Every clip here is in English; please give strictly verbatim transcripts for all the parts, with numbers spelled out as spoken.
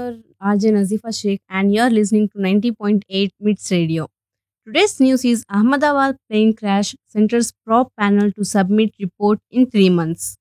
here R J Nazifa Sheikh and you're listening to ninety point eight MITS Radio. Today's news is Ahmedabad plane crash centers prop panel to submit report in three months.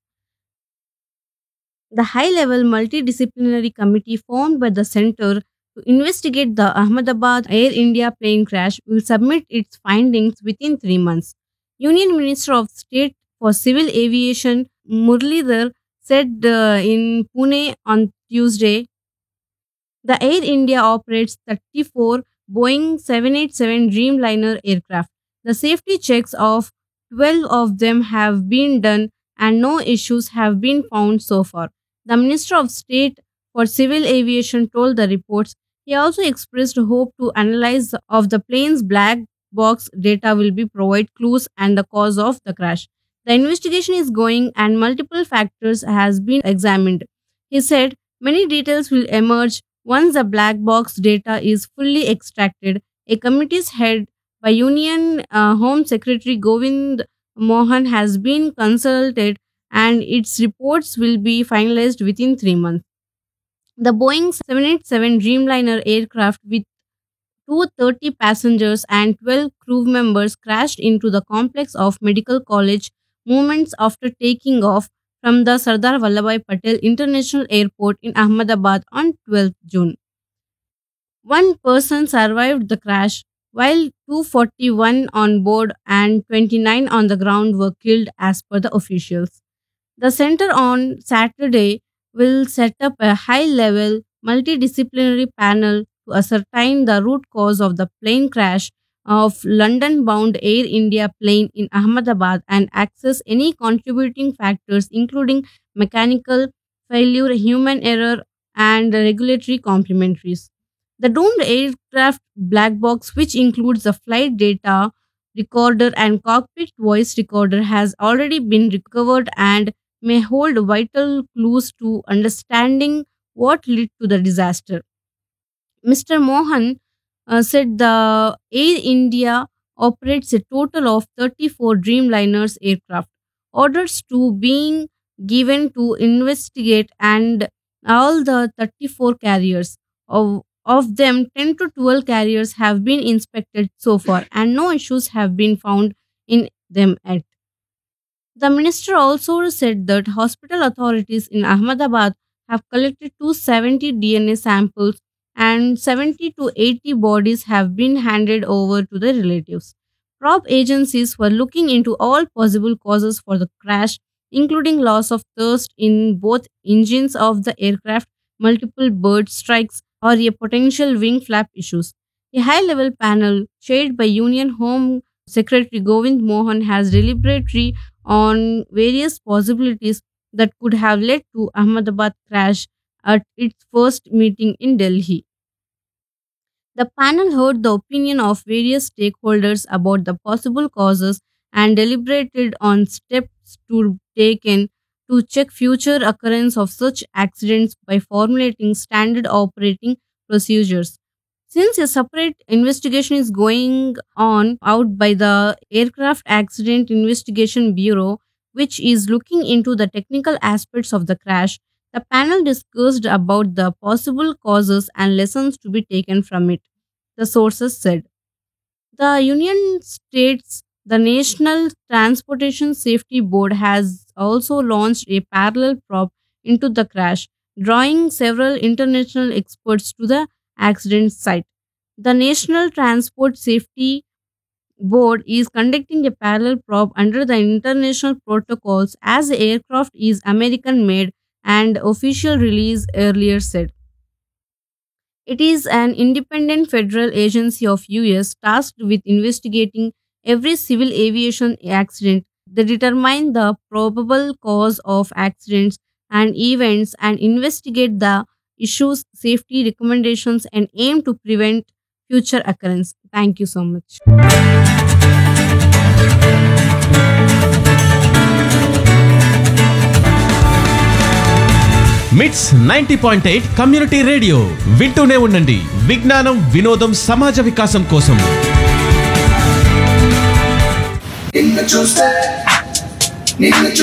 The high-level multidisciplinary committee formed by the center to investigate the Ahmedabad Air India plane crash will submit its findings within three months. Union Minister of State for Civil Aviation Muralidhar said uh, in Pune on Tuesday the Air India operates thirty-four Boeing seven eighty-seven Dreamliner aircraft. The safety checks of twelve of them have been done and no issues have been found so far. The Minister of State for Civil Aviation told the reports. He also expressed hope to analyze of the plane's black box data will be provide clues and the cause of the crash. The investigation is going and multiple factors has been examined. He said many details will emerge once the black box data is fully extracted. A committee's head by Union uh, Home Secretary Govind Mohan has been consulted and its reports will be finalized within three months. The Boeing seven eighty-seven Dreamliner aircraft with two hundred thirty passengers and twelve crew members crashed into the complex of Medical College moments after taking off from the Sardar Vallabhbhai Patel International Airport in Ahmedabad on twelfth June. One person survived the crash, while two hundred forty-one on board and twenty-nine on the ground were killed as per the officials. The center on Saturday will set up a high-level multidisciplinary panel to ascertain the root cause of the plane crash of London-bound Air India plane in Ahmedabad and assess any contributing factors including mechanical failure, human error, and regulatory complementaries. The doomed aircraft black box, which includes the flight data recorder and cockpit voice recorder, has already been recovered and may hold vital clues to understanding what led to the disaster. Mister Mohan uh, said the Air India operates a total of thirty-four Dreamliners aircraft. Orders to being given to investigate and all the thirty-four carriers. Of, of them, ten to twelve carriers have been inspected so far and no issues have been found in them yet. The minister also said that hospital authorities in Ahmedabad have collected two hundred seventy D N A samples and seventy to eighty bodies have been handed over to the relatives. Prop agencies were looking into all possible causes for the crash, including loss of thrust in both engines of the aircraft, multiple bird strikes, or a potential wing flap issues. A high level panel chaired by Union Home Secretary Govind Mohan has deliberated on various possibilities that could have led to Ahmedabad crash at its first meeting in Delhi. The panel heard the opinion of various stakeholders about the possible causes and deliberated on steps to taken to check future occurrence of such accidents by formulating standard operating procedures. Since a separate investigation is going on out by the Aircraft Accident Investigation Bureau, which is looking into the technical aspects of the crash, the panel discussed about the possible causes and lessons to be taken from it, the sources said. The Union States, the National Transportation Safety Board has also launched a parallel probe into the crash, drawing several international experts to the accident site. The National Transport Safety Board is conducting a parallel probe under the international protocols as the aircraft is American made and official release earlier said. It is an independent federal agency of U S tasked with investigating every civil aviation accident. They determine the probable cause of accidents and events and investigate the issues, safety recommendations, and aim to prevent future occurrence. Thank you so much. మిట్స్ ninety point eight community radio వింటూనే ఉండండి. విజ్ఞానం, వినోదం, సమాజ వికాసం కోసం. నిన్ను చూస్తే నిన్ను